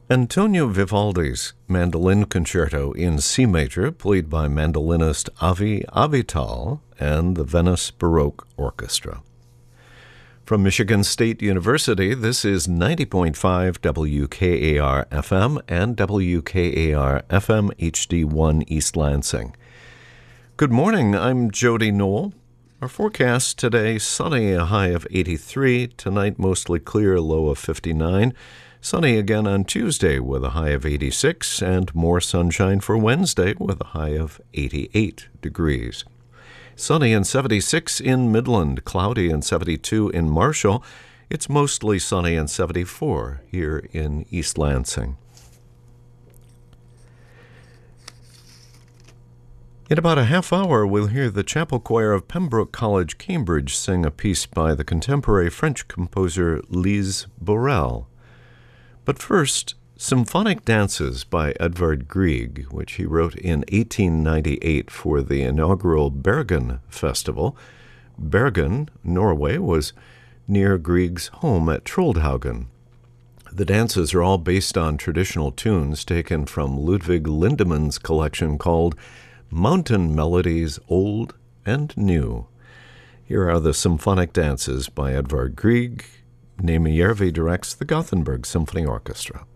Antonio Vivaldi's Mandolin Concerto in C major, played by mandolinist Avi Avital and the Venice Baroque Orchestra. From Michigan State University, this is 90.5 WKAR-FM and WKAR-FM HD1 East Lansing. Good morning, I'm Jody Knoll. Our forecast today, sunny, a high of 83. Tonight, mostly clear, low of 59. Sunny again on Tuesday with a high of 86, and more sunshine for Wednesday with a high of 88 degrees. Sunny and 76 in Midland, cloudy and 72 in Marshall. It's mostly sunny and 74 here in East Lansing. In about a half hour, we'll hear the chapel choir of Pembroke College, Cambridge, sing a piece by the contemporary French composer Lise Borel. But first, Symphonic Dances by Edvard Grieg, which he wrote in 1898 for the inaugural Bergen Festival. Bergen, Norway, was near Grieg's home at Troldhaugen. The dances are all based on traditional tunes taken from Ludwig Lindemann's collection called Mountain Melodies Old and New. Here are the Symphonic Dances by Edvard Grieg. Niemi Järvi directs the Gothenburg Symphony Orchestra.